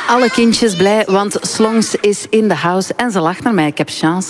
Alle kindjes blij, want Slongs is in de house en ze lacht naar mij. Ik heb chance.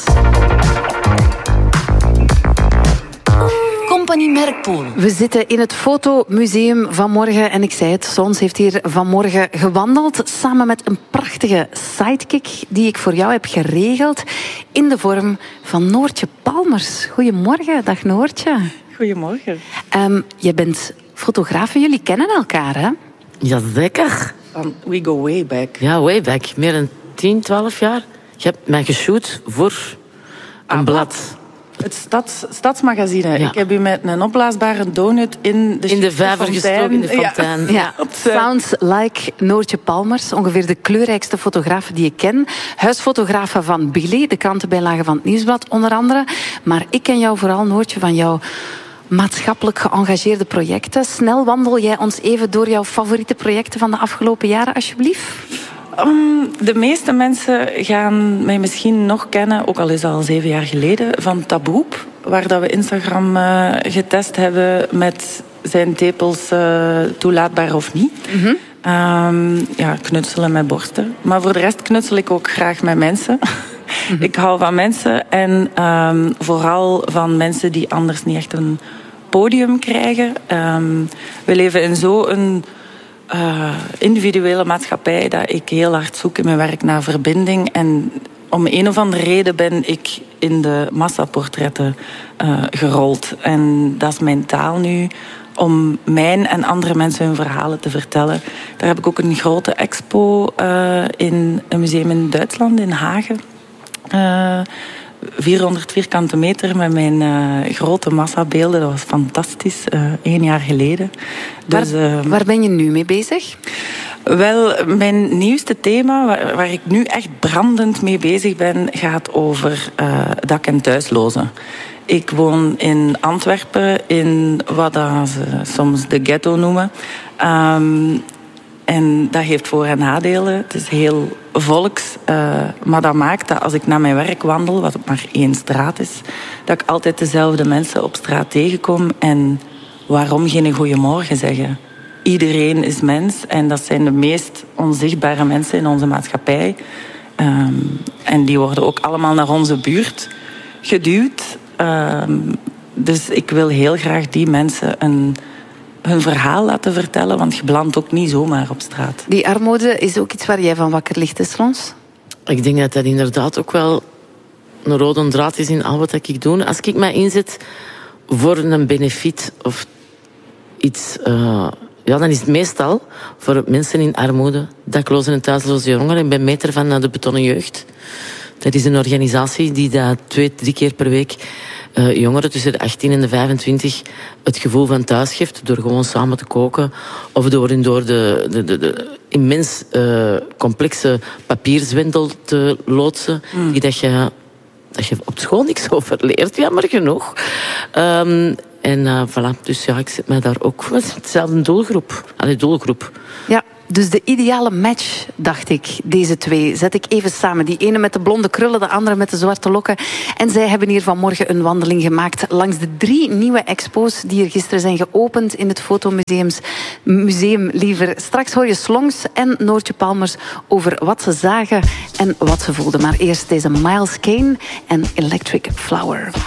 Compagnie Merkpool. We zitten in het fotomuseum vanmorgen en ik zei het, Slons heeft hier vanmorgen gewandeld samen met een prachtige sidekick die ik voor jou heb geregeld in de vorm van Noortje Palmers. Goedemorgen, dag Noortje. Goedemorgen. Je bent fotograaf, jullie kennen elkaar, hè? Jazeker. We go way back. Ja, way back. Meer dan 10, 12 jaar. Je hebt mij geshoot voor een blad. Het stadsmagazine. Ja. Ik heb u met een opblaasbare donut in de vijver gestoken, in de fontein. Ja. Sounds like Noortje Palmers. Ongeveer de kleurrijkste fotografe die ik ken. Huisfotografe van Billy, de krantenbijlage van het Nieuwsblad onder andere. Maar ik ken jou vooral, Noortje, van jouw maatschappelijk geëngageerde projecten. Snel wandel jij ons even door jouw favoriete projecten van de afgelopen jaren, alsjeblieft? De meeste mensen gaan mij misschien nog kennen, ook al is dat al 7 jaar geleden, van Taboep, waar dat we Instagram getest hebben met zijn tepels toelaatbaar of niet. Knutselen met borsten. Maar voor de rest knutsel ik ook graag met mensen. Ik hou van mensen en vooral van mensen die anders niet echt een podium krijgen. We leven in zo'n individuele maatschappij dat ik heel hard zoek in mijn werk naar verbinding. En om een of andere reden ben ik in de massaportretten gerold. En dat is mijn taal nu, om mijn en andere mensen hun verhalen te vertellen. Daar heb ik ook een grote expo in een museum in Duitsland, in Hagen. 400 vierkante meter met mijn grote massabeelden. Dat was fantastisch, 1 jaar geleden. Dus, waar ben je nu mee bezig? Wel, mijn nieuwste thema, waar ik nu echt brandend mee bezig ben, gaat over dak- en thuislozen. Ik woon in Antwerpen, in wat ze soms de ghetto noemen. En dat heeft voor- en nadelen. Het is heel volks. Maar dat maakt dat als ik naar mijn werk wandel, wat ook maar 1 straat is, dat ik altijd dezelfde mensen op straat tegenkom. En waarom geen goeiemorgen zeggen? Iedereen is mens en dat zijn de meest onzichtbare mensen in onze maatschappij. En die worden ook allemaal naar onze buurt geduwd. Dus ik wil heel graag die mensen hun verhaal laten vertellen, want je belandt ook niet zomaar op straat. Die armoede is ook iets waar jij van wakker ligt, hè, Slons? Ik denk dat dat inderdaad ook wel een rode draad is in al wat ik doe. Als ik mij inzet voor een benefiet of iets, dan is het meestal voor mensen in armoede, daklozen en thuisloze jongeren. Ik ben meter van de Betonnen Jeugd. Dat is een organisatie die dat 2-3 keer per week jongeren tussen de 18 en de 25 het gevoel van thuis geeft door gewoon samen te koken of door de immens complexe papierzwendel te loodsen die dat je op school niks over leert, jammer genoeg. Voilà, dus ja, ik zet mij daar ook met hetzelfde doelgroep. Ja, dus de ideale match, dacht ik, deze twee. Zet ik even samen. Die ene met de blonde krullen, de andere met de zwarte lokken. En zij hebben hier vanmorgen een wandeling gemaakt langs de 3 nieuwe expo's die er gisteren zijn geopend in het Fotomuseum liever. Straks hoor je Slongs en Noortje Palmers over wat ze zagen en wat ze voelden. Maar eerst deze Miles Kane en Electric Flower.